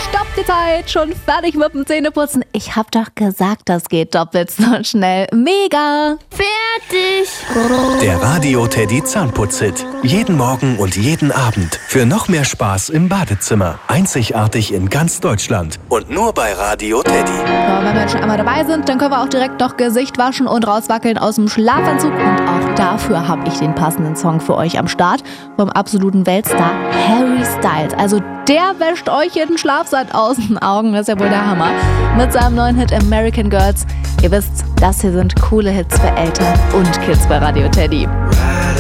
Stopp die Zeit, schon fertig mit dem Zähneputzen. Ich hab doch gesagt, das geht doppelt so schnell. Mega! Fertig! Der Radio Teddy Zahnputzhit. Jeden Morgen und jeden Abend. Für noch mehr Spaß im Badezimmer. Einzigartig in ganz Deutschland. Und nur bei Radio Teddy. Ja, wenn wir jetzt schon einmal dabei sind, dann können wir auch direkt noch Gesicht waschen und rauswackeln aus dem Schlafanzug. Und auch dafür habe ich den passenden Song für euch am Start. Vom absoluten Weltstar Harry Styles. Also der wäscht euch jeden Schlafsack aus den Augen. Das ist ja wohl der Hammer. Mit seinem neuen Hit American Girls. Ihr wisst, das hier sind coole Hits für Eltern und Kids bei Radio Teddy.